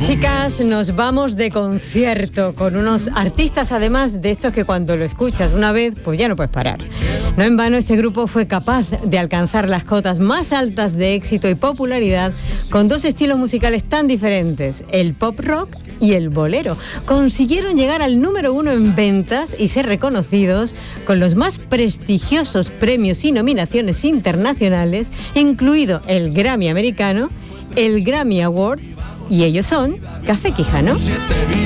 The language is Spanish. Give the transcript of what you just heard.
Chicas, nos vamos de concierto con unos artistas, además de estos que cuando lo escuchas una vez, pues ya no puedes parar. No en vano, este grupo fue capaz de alcanzar las cotas más altas de éxito y popularidad con dos estilos musicales tan diferentes, el pop rock y el bolero. Consiguieron llegar al número 1 en ventas y ser reconocidos con los más prestigiosos premios y nominaciones internacionales, incluido el Grammy americano, el Grammy Award, y ellos son Café Quijano.